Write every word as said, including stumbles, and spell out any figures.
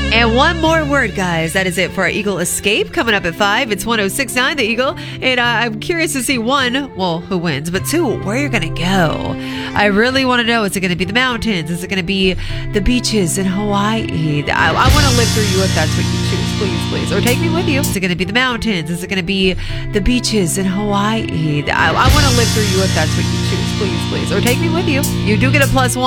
And one more word, guys. That is it for our Eagle Escape. Coming up at five, it's one oh six point nine, The Eagle. And uh, I'm curious to see, one, well, who wins, but two, where you're going to go. I really want to know, is it going to be the mountains? Is it going to be the beaches in Hawaii? I, I want to live through you if that's what you choose. Please, please. Or take me with you. Is it going to be the mountains? Is it going to be the beaches in Hawaii? I, I want to live through you if that's what you choose. Please, please. Or take me with you. You do get a plus one.